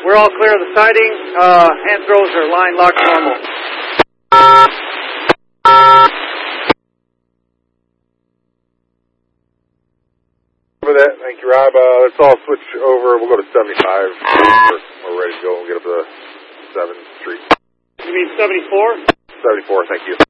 We're all clear of the siding. Hand throws are line locked normal. For that, thank you, Rob. Let's all switch over. We'll go to 75. We're ready to go and get up to 7th Street. You mean 74? 74, thank you.